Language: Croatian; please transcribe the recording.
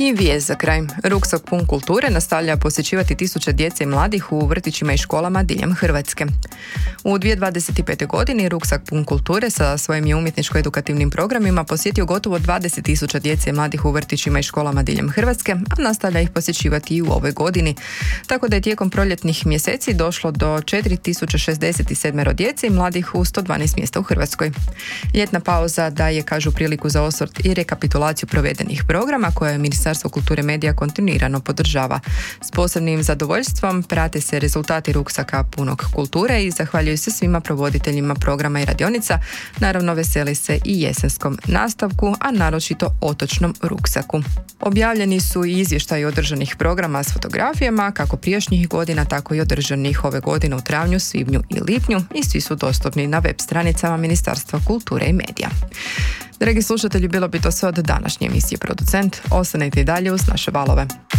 I vijest za kraj. Ruksak pun kulture nastavlja posjećivati tisuće djece i mladih u vrtićima i školama diljem Hrvatske. U 2025. godini Ruksak pun kulture sa svojim je umjetničko-edukativnim programima posjetio gotovo 20.000 djece i mladih u vrtićima i školama diljem Hrvatske, a nastavlja ih posjećivati i u ovoj godini. Tako da je tijekom proljetnih mjeseci došlo do 4.067 djece i mladih u 112 mjesta u Hrvatskoj. Ljetna pauza daje, kažu, priliku za osvrt i rekapitulaciju provedenih programa koje Ministarstvo kulture i medija kontinuirano podržava. S posebnim zadovoljstvom prate se rezultati Ruksaka punog kulture i zahvaljuju se svima provoditeljima programa i radionica. Naravno, veseli se i jesenskom nastavku, a naročito otočnom ruksaku. Objavljeni su i izvještaji održanih programa s fotografijama, kako prijašnjih godina, tako i održanih ove godine u travnju, svibnju i lipnju, i svi su dostupni na web stranicama Ministarstva kulture i medija. Dragi slušatelji, bilo bi to sve od današnje emisije Producent. Ostanite i dalje uz naše valove.